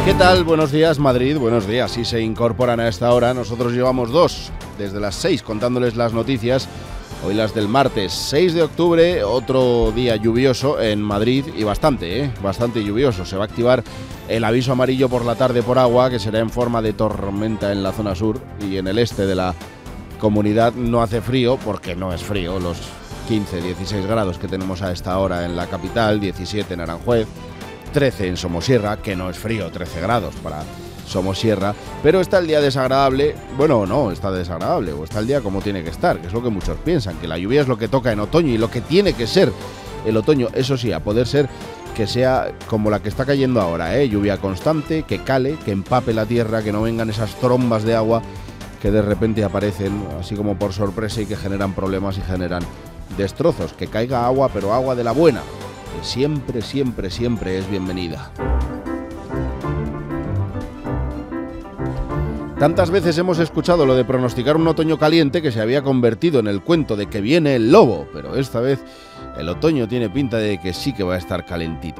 ¿Qué tal? Buenos días, Madrid. Buenos días. Si se incorporan a esta hora, nosotros llevamos 2 desde las 6 contándoles las noticias. Hoy las del martes 6 de octubre, otro día lluvioso en Madrid y bastante lluvioso. Se va a activar el aviso amarillo por la tarde por agua, que será en forma de tormenta en la zona sur y en el este de la comunidad. No hace frío porque no es frío, los 15-16 grados que tenemos a esta hora en la capital, 17 en Aranjuez, 13 en Somosierra, que no es frío, 13 grados para Somosierra, pero está el día desagradable. Bueno, no, está desagradable, o está el día como tiene que estar, que es lo que muchos piensan, que la lluvia es lo que toca en otoño y lo que tiene que ser el otoño. Eso sí, a poder ser que sea como la que está cayendo ahora, lluvia constante, que cale, que empape la tierra, que no vengan esas trombas de agua que de repente aparecen así como por sorpresa y que generan problemas y generan destrozos. Que caiga agua, pero agua de la buena, que siempre, siempre, siempre es bienvenida. Tantas veces hemos escuchado lo de pronosticar un otoño caliente que se había convertido en el cuento de que viene el lobo, pero esta vez el otoño tiene pinta de que sí que va a estar calentito.